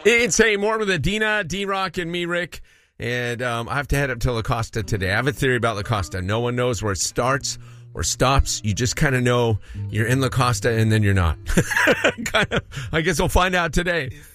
It's a more with Adina, D-Rock, and me, Rick. And I have to head up to La Costa today. I have a theory about La Costa. No one knows where it starts or stops. You just kind of know you're in La Costa and then you're not. I guess we'll find out today.